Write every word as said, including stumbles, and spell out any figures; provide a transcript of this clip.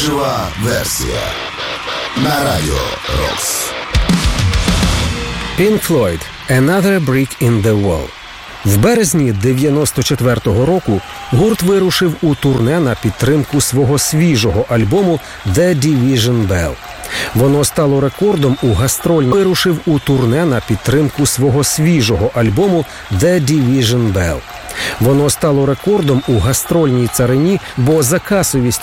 Жива версія на Радіо Рокс. Pink Floyd «Another Brick in the Wall». В березні дев'яносто четвертого року гурт вирушив у турне на підтримку свого свіжого альбому «The Division Bell». Воно стало рекордом у гастроль. Вирушив у турне на підтримку свого свіжого альбому «The Division Bell». Воно стало рекордом у гастрольній царині, бо за касовістю